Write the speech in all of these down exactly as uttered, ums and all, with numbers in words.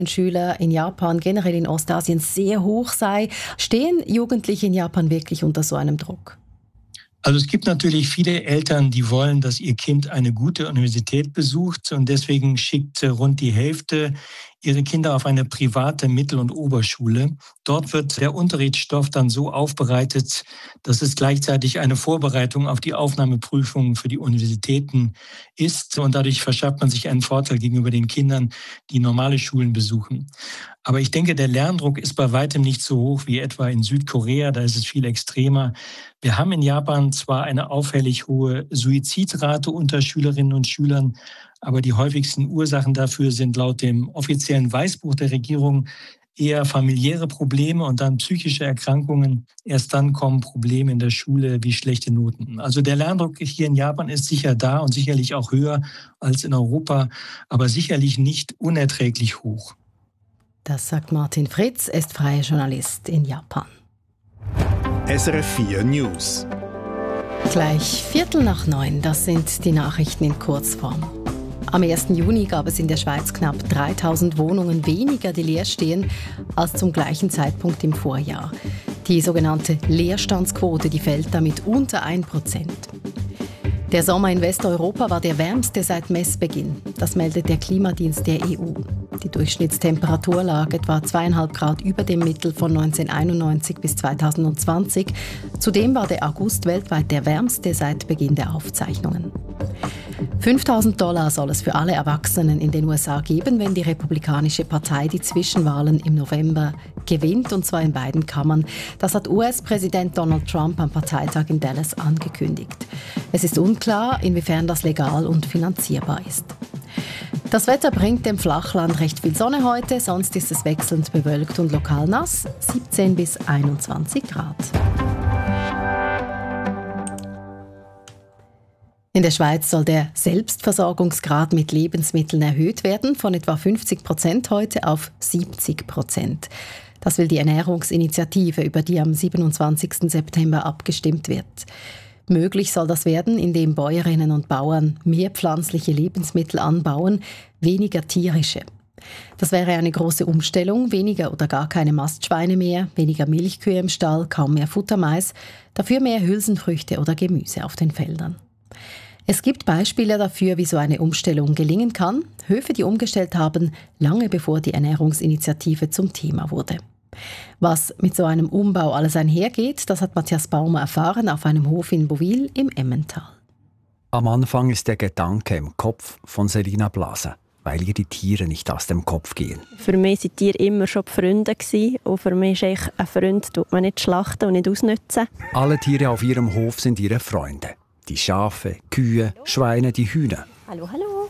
Schüler in Japan, generell in Ostasien, sehr hoch sei. Stehen Jugendliche in Japan wirklich unter so einem Druck? Also es gibt natürlich viele Eltern, die wollen, dass ihr Kind eine gute Universität besucht und deswegen schickt rund die Hälfte ihre Kinder auf eine private Mittel- und Oberschule. Dort wird der Unterrichtsstoff dann so aufbereitet, dass es gleichzeitig eine Vorbereitung auf die Aufnahmeprüfungen für die Universitäten ist und dadurch verschafft man sich einen Vorteil gegenüber den Kindern, die normale Schulen besuchen. Aber ich denke, der Lerndruck ist bei weitem nicht so hoch wie etwa in Südkorea, da ist es viel extremer. Wir haben in Japan zwar eine auffällig hohe Suizidrate unter Schülerinnen und Schülern, aber die häufigsten Ursachen dafür sind laut dem offiziellen Weißbuch der Regierung eher familiäre Probleme und dann psychische Erkrankungen. Erst dann kommen Probleme in der Schule wie schlechte Noten. Also der Lerndruck hier in Japan ist sicher da und sicherlich auch höher als in Europa, aber sicherlich nicht unerträglich hoch. Das sagt Martin Fritz, er ist freier Journalist in Japan. S R F vier News. Gleich Viertel nach neun, das sind die Nachrichten in Kurzform. Am ersten Juni gab es in der Schweiz knapp dreitausend Wohnungen weniger, die leer stehen, als zum gleichen Zeitpunkt im Vorjahr. Die sogenannte Leerstandsquote, die fällt damit unter ein Prozent. Der Sommer in Westeuropa war der wärmste seit Messbeginn. Das meldet der Klimadienst der E U. Die Durchschnittstemperatur lag etwa zweieinhalb Grad über dem Mittel von neunzehnhunderteinundneunzig bis zweitausendzwanzig. Zudem war der August weltweit der wärmste seit Beginn der Aufzeichnungen. fünftausend Dollar soll es für alle Erwachsenen in den U S A geben, wenn die Republikanische Partei die Zwischenwahlen im November gewinnt, und zwar in beiden Kammern. Das hat U S-Präsident Donald Trump am Parteitag in Dallas angekündigt. Es ist unklar, inwiefern das legal und finanzierbar ist. Das Wetter bringt dem Flachland recht viel Sonne heute, sonst ist es wechselnd bewölkt und lokal nass, siebzehn bis einundzwanzig Grad. In der Schweiz soll der Selbstversorgungsgrad mit Lebensmitteln erhöht werden, von etwa fünfzig Prozent heute auf siebzig Prozent. Das will die Ernährungsinitiative, über die am siebenundzwanzigsten September abgestimmt wird. Möglich soll das werden, indem Bäuerinnen und Bauern mehr pflanzliche Lebensmittel anbauen, weniger tierische. Das wäre eine große Umstellung, weniger oder gar keine Mastschweine mehr, weniger Milchkühe im Stall, kaum mehr Futtermais, dafür mehr Hülsenfrüchte oder Gemüse auf den Feldern. Es gibt Beispiele dafür, wie so eine Umstellung gelingen kann. Höfe, die umgestellt haben, lange bevor die Ernährungsinitiative zum Thema wurde. Was mit so einem Umbau alles einhergeht, das hat Matthias Baumer erfahren auf einem Hof in Bovil im Emmental. Am Anfang ist der Gedanke im Kopf von Selina Blaser, weil ihr die Tiere nicht aus dem Kopf gehen. Für mich waren Tiere immer schon Freunde und für mich ist eigentlich ein Freund, tut man nicht schlachten und nicht ausnutzen. Alle Tiere auf ihrem Hof sind ihre Freunde. Die Schafe, Kühe, Schweine, die Hühner. Hallo, hallo.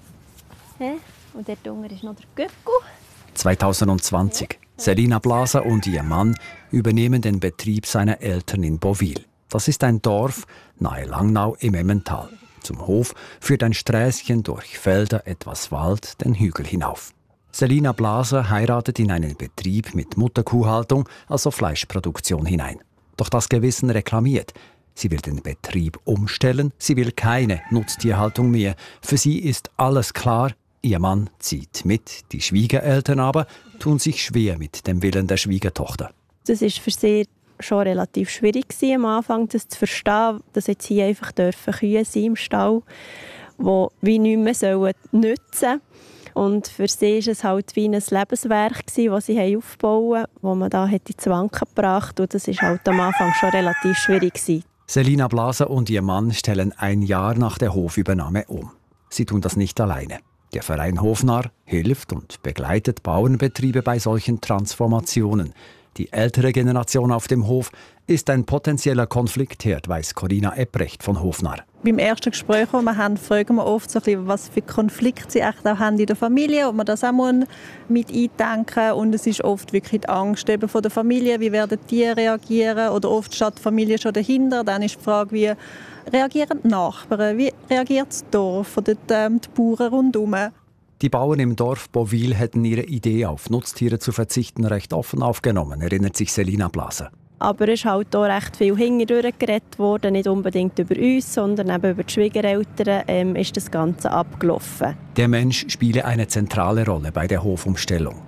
Hä? Und dort unten ist noch der Göcku. zweitausendzwanzig. Selina Blaser und ihr Mann übernehmen den Betrieb seiner Eltern in Bovil. Das ist ein Dorf nahe Langnau im Emmental. Zum Hof führt ein Sträßchen durch Felder, etwas Wald, den Hügel hinauf. Selina Blaser heiratet in einen Betrieb mit Mutterkuhhaltung, also Fleischproduktion, hinein. Doch das Gewissen reklamiert. Sie will den Betrieb umstellen, sie will keine Nutztierhaltung mehr. Für sie ist alles klar, ihr Mann zieht mit. Die Schwiegereltern aber tun sich schwer mit dem Willen der Schwiegertochter. Das war für sie schon relativ schwierig am Anfang, das zu verstehen, dass jetzt hier einfach dürfen Kühe sein im Stall, die wie nicht mehr sollen nützen. Und für sie war es halt wie ein Lebenswerk, das sie aufbauen, das man da ins Wanken gebracht hat. Und das war halt am Anfang schon relativ schwierig. Selina Blaser und ihr Mann stellen ein Jahr nach der Hofübernahme um. Sie tun das nicht alleine. Der Verein Hofnarr hilft und begleitet Bauernbetriebe bei solchen Transformationen. Die ältere Generation auf dem Hof ist ein potenzieller Konfliktherd, weiss Corinna Ebrecht von Hofnarr. Beim ersten Gespräch, das wir haben, fragen wir oft, so ein bisschen, was für Konflikte sie echt auch haben in der Familie, ob man das auch mit eindenken muss. Und es ist oft wirklich die Angst eben von der Familie, wie werden die reagieren, oder oft steht die Familie schon dahinter. Dann ist die Frage, wie reagieren die Nachbarn, wie reagiert das Dorf oder die, ähm, die Bauern rundherum. Die Bauern im Dorf Bovil hätten ihre Idee, auf Nutztiere zu verzichten, recht offen aufgenommen, erinnert sich Selina Blaser. Aber es ist halt auch recht viel hintendurch geredet worden, nicht unbedingt über uns, sondern eben über die Schwiegereltern ähm, ist das Ganze abgelaufen. Der Mensch spiele eine zentrale Rolle bei der Hofumstellung.